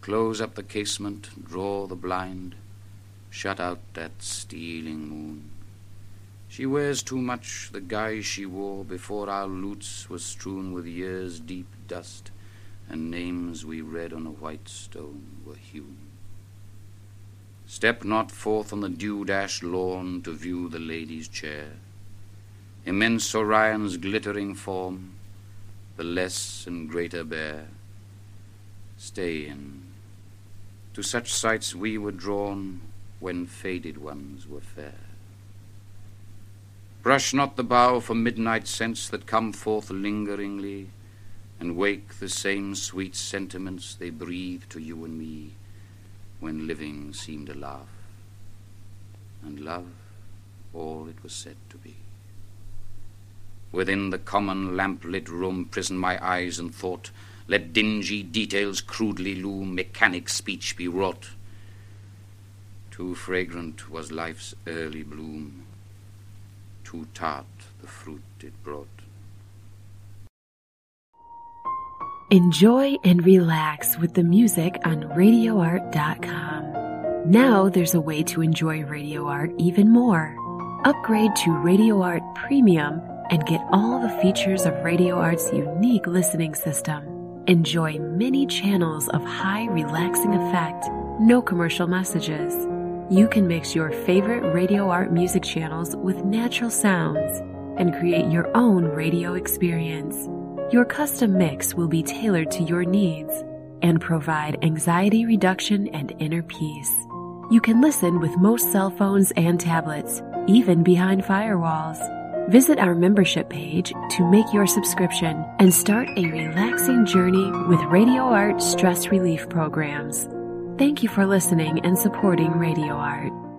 Close up the casement, draw the blind, shut out that stealing moon. She wears too much the guise she wore before our lutes were strewn with years' deep dust, and names we read on a white stone were hewn. Step not forth on the dew-dashed lawn to view the lady's chair, immense Orion's glittering form, the less and greater bear. Stay in. To such sights we were drawn when faded ones were fair. Brush not the bough for midnight scents that come forth lingeringly and wake the same sweet sentiments they breathe to you and me when living seemed a laugh, and love all it was said to be. Within the common lamp-lit room prison my eyes and thought. Let dingy details crudely loom, mechanic speech be wrought. Too fragrant was life's early bloom, too tart the fruit it brought. Enjoy and relax with the music on RadioArt.com. Now there's a way to enjoy Radio Art even more. Upgrade to Radio Art Premium and get all the features of Radio Art's unique listening system. Enjoy many channels of high relaxing effect, no commercial messages. You can mix your favorite Radio Art music channels with natural sounds and create your own radio experience. Your custom mix will be tailored to your needs and provide anxiety reduction and inner peace. You can listen with most cell phones and tablets, even behind firewalls. Visit our membership page to make your subscription and start a relaxing journey with Radio Art stress relief programs. Thank you for listening and supporting Radio Art.